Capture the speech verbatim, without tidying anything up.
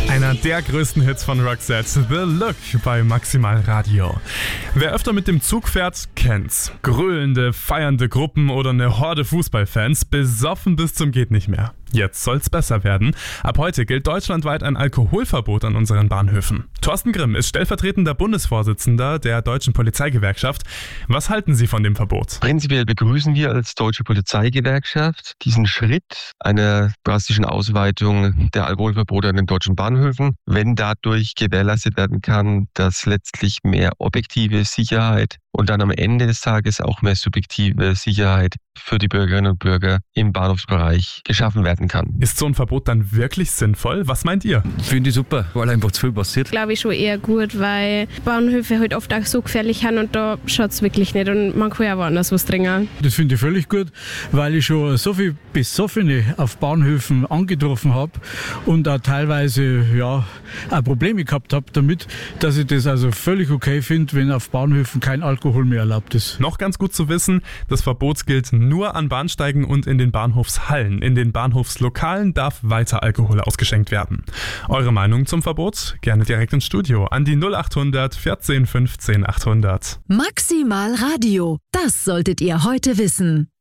Einer der größten Hits von Roxette, The Look bei Maximal Radio. Wer öfter mit dem Zug fährt, kennt's. Grölende, feiernde Gruppen oder eine Horde Fußballfans, besoffen bis zum geht nicht mehr. Jetzt soll's besser werden. Ab heute gilt deutschlandweit ein Alkoholverbot an unseren Bahnhöfen. Thorsten Grimm ist stellvertretender Bundesvorsitzender der Deutschen Polizeigewerkschaft. Was halten Sie von dem Verbot? Prinzipiell begrüßen wir als Deutsche Polizeigewerkschaft diesen Schritt einer drastischen Ausweitung der Alkoholverbote an den deutschen Bahnhöfen, wenn dadurch gewährleistet werden kann, dass letztlich mehr objektive Sicherheit und dann am Ende des Tages auch mehr subjektive Sicherheit für die Bürgerinnen und Bürger im Bahnhofsbereich geschaffen werden kann. Ist so ein Verbot dann wirklich sinnvoll? Was meint ihr? Finde ich super, weil einfach zu viel passiert. Glaube ich schon eher gut, weil Bahnhöfe halt oft auch so gefährlich sind und da schaut es wirklich nicht und man kann ja woanders was trinken. Das finde ich völlig gut, weil ich schon so viele Besoffene auf Bahnhöfen angetroffen habe und auch teilweise ja, auch Probleme gehabt habe damit, dass ich das also völlig okay finde, wenn auf Bahnhöfen kein Alkohol mehr erlaubt ist. Noch ganz gut zu wissen, das Verbot gilt nur an Bahnsteigen und in den Bahnhofshallen. In den Bahnhofslokalen darf weiter Alkohol ausgeschenkt werden. Eure Meinung zum Verbot? Gerne direkt ins Studio an die null acht hundert vierzehn fünfzehn achthundert. Maximal Radio, das solltet ihr heute wissen.